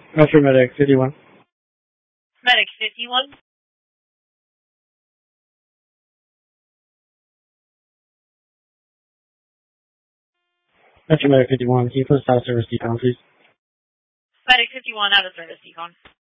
Metro Medic 51. Medic 51. Metro Medic 51. Can you put status service decon, please? Medic 51 out of service, decon.